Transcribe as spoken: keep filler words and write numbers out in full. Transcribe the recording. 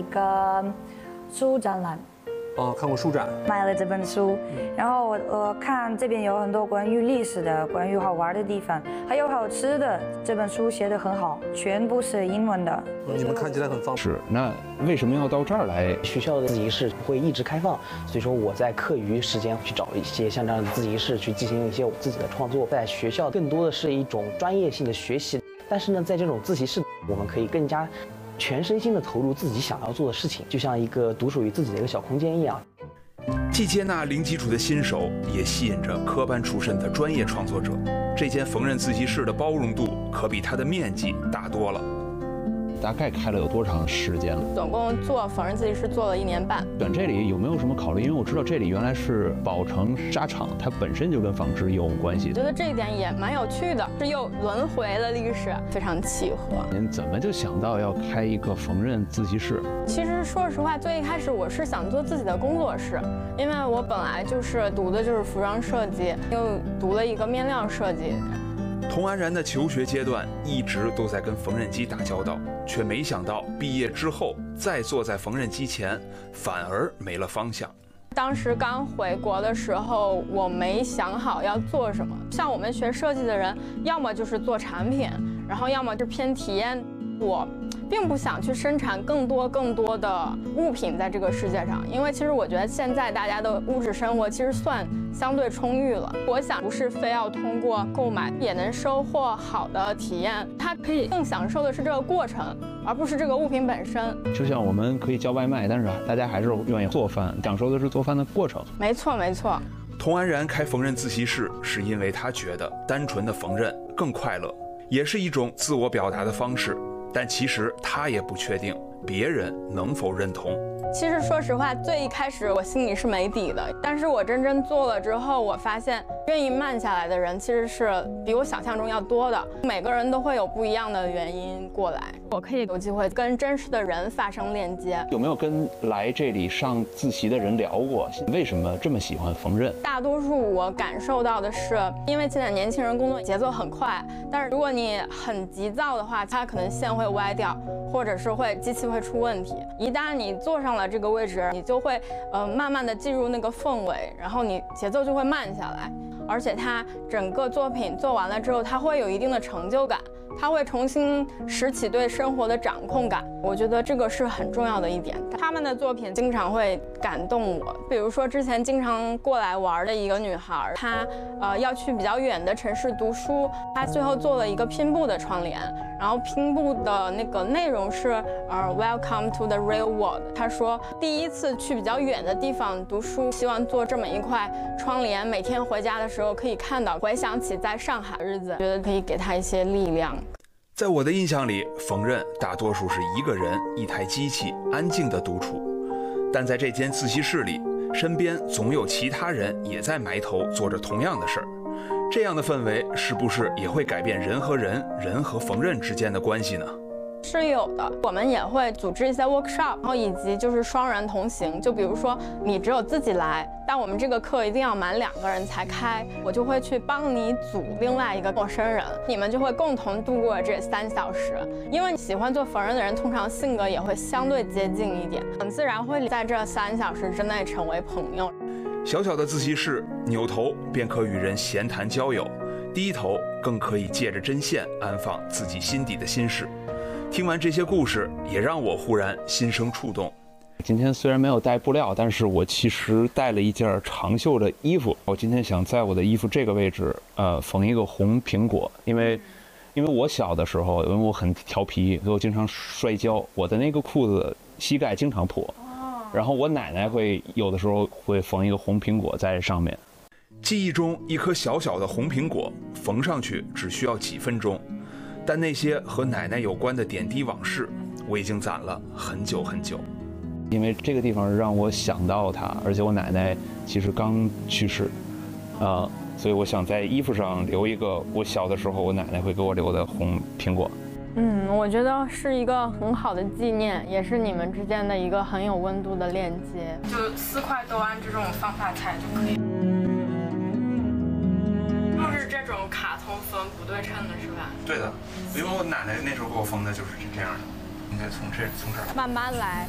一个书展览。 哦，看过书展， 买了这本书，然后我我看这边有很多关于历史的、关于好玩的地方，还有好吃的。这本书写得很好，全部是英文的。 你们看起来很方便。 是，那为什么要到这儿来？ 学校的自习室会一直开放，所以说我在课余时间去找一些像这样的自习室去进行一些我自己的创作。在学校更多的是一种专业性的学习，但是呢，在这种自习室，我们可以更加全身心的投入自己想要做的事情，就像一个独属于自己的一个小空间一样。 既接纳零基础的新手，也吸引着科班出身的专业创作者。这间缝纫自习室的包容度可比它的面积大多了。 大概开了有多长时间了？ 总共做缝纫自习室做了一年半。 选这里有没有什么考虑？因为我知道这里原来是宝成纱厂，它本身就跟纺织有关系。 我觉得这一点也蛮有趣的，是又轮回了历史，非常契合。 您怎么就想到要开一个缝纫自习室？ 其实说实话，最一开始我是想做自己的工作室，因为我本来就是读的就是服装设计，又读了一个面料设计。 童安然的求学阶段一直都在跟缝纫机打交道，却没想到毕业之后再坐在缝纫机前，反而没了方向。 当时刚回国的时候，我没想好要做什么。像我们学设计的人，要么就是做产品，然后要么就偏体验。我并不想去生产更多更多的物品在这个世界上，因为其实我觉得现在大家的物质生活其实算相对充裕了。我想不是非要通过购买也能收获好的体验，它可以更享受的是这个过程，而不是这个物品本身。 就像我们可以叫外卖，但是大家还是愿意做饭，享受的是做饭的过程。 没错没错。 童安然开缝纫自习室，是因为他觉得单纯的缝纫更快乐，也是一种自我表达的方式。但其实他也不确定别人能否认同。 其实说实话，最一开始我心里是没底的，但是我真正做了之后，我发现愿意慢下来的人其实是比我想象中要多的。每个人都会有不一样的原因过来，我可以有机会跟真实的人发生链接。 有没有跟来这里上自习的人聊过，为什么这么喜欢缝纫？ 大多数我感受到的是，因为现在年轻人工作节奏很快，但是如果你很急躁的话，它可能线会歪掉，或者是会机器会出问题。一旦你坐上了这个位置，你就会呃慢慢的进入那个氛围，然后你节奏就会慢下来，而且它整个作品做完了之后，它会有一定的成就感，它会重新拾起对生活的掌控感。我觉得这个是很重要的一点。他们的作品经常会感动我，比如说之前经常过来玩的一个女孩，她呃要去比较远的城市读书，她最后做了一个拼布的窗帘，然后拼布的那个内容是呃 Welcome to the real world。她说第一次去比较远的地方读书，希望做这么一块窗帘，每天回家的时候可以看到，回想起在上海的日子，觉得可以给她一些力量。 在我的印象里，缝纫大多数是一个人一台机器安静的独处，但在这间自习室里，身边总有其他人也在埋头做着同样的事儿。这样的氛围是不是也会改变人和人、人和缝纫之间的关系呢？ 是有的，我们也会组织一些 workshop， 然后以及就是双人同行。就比如说你只有自己来，但我们这个课一定要满两个人才开，我就会去帮你组另外一个陌生人，你们就会共同度过这三小时。因为喜欢做缝纫的人，通常性格也会相对接近一点，很自然会在这三小时之内成为朋友。 小小的自习室，扭头便可与人闲谈交友，低头更可以借着针线安放自己心底的心事。听完这些故事，也让我忽然心生触动。 今天虽然没有带布料，但是我其实带了一件长袖的衣服。我今天想在我的衣服这个位置，呃，缝一个红苹果，因为，因为我小的时候，因为我很调皮，所以我经常摔跤，我的那个裤子膝盖经常破。然后我奶奶会有的时候会缝一个红苹果在上面。 记忆中一颗小小的红苹果，缝上去只需要几分钟。但那些和奶奶有关的点滴往事，我已经攒了很久很久。 因为这个地方让我想到她，而且我奶奶其实刚去世，啊、呃，所以我想在衣服上留一个我小的时候我奶奶会给我留的红苹果。 嗯，我觉得是一个很好的纪念，也是你们之间的一个很有温度的链接。就四块都按这种方法裁就可以。就是这种卡通缝不对称的是吧？ 对的，因为我奶奶那时候给我缝的就是这样的，应该从这从这儿慢慢来。